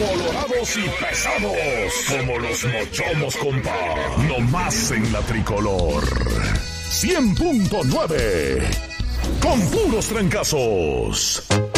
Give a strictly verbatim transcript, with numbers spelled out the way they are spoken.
colorados y pesados como los mochomos, compa. No más en la tricolor. cien punto nueve. Con puros trancazos.